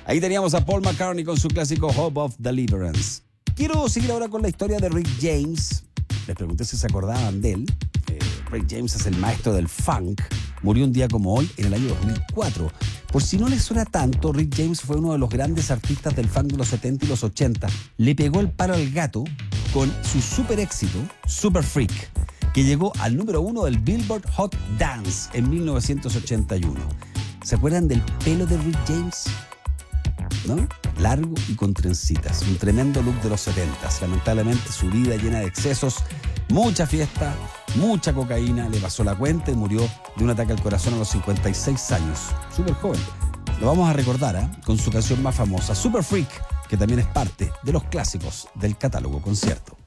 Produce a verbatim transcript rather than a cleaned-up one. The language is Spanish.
Ahí teníamos a Paul McCartney con su clásico Hope of Deliverance. Quiero seguir ahora con la historia de Rick James. Les pregunté si se acordaban de él. Eh, Rick James es el maestro del funk. Murió un día como hoy, en el año dos mil cuatro. Por si no les suena tanto, Rick James fue uno de los grandes artistas del funk de los setenta y los ochenta. Le pegó el palo al gato con su super éxito, Super Freak, que llegó al número uno del Billboard Hot Dance en mil novecientos ochenta y uno. ¿Se acuerdan del pelo de Rick James? ¿No? Largo y con trencitas. Un tremendo look de los setentas. Lamentablemente su vida llena de excesos, mucha fiesta, mucha cocaína, le pasó la cuenta y murió de un ataque al corazón a los cincuenta y seis años. Súper joven. Lo vamos a recordar ¿eh? con su canción más famosa, Super Freak, que también es parte de los clásicos del catálogo concierto.